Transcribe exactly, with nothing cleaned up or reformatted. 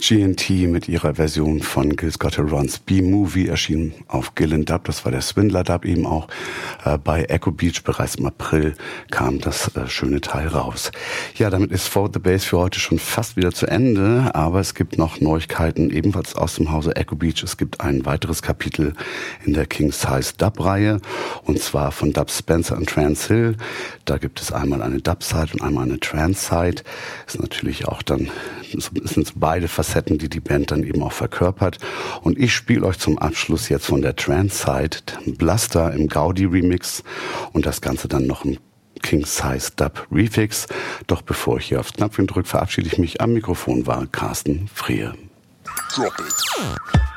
G N T mit ihrer Version von Gil Scott-Herons B-Movie erschien auf Gil Dub, das war der Swindler-Dub eben auch. Äh, bei Echo Beach bereits im April kam das äh, schöne Teil raus. Ja, damit ist Forward the Bass für heute schon fast wieder zu Ende, aber es gibt noch Neuigkeiten ebenfalls aus dem Hause Echo Beach. Es gibt ein weiteres Kapitel in der King Size Dub-Reihe und zwar von Dub Spencer und Trance Hill. Da gibt es einmal eine Dub-Side und einmal eine Trance-Side. Ist natürlich auch dann, es sind beide Facetten, die die Band dann eben auch verkörpert. Und ich spiele euch zum Abschluss jetzt von der Trance-Side Bluster im Gaudi-Remix und das Ganze dann noch im King Size Dub Refix. Doch bevor ich hier aufs Knöpfchen drücke, verabschiede ich mich. Am Mikrofon war Carsten Friehe. Drop it.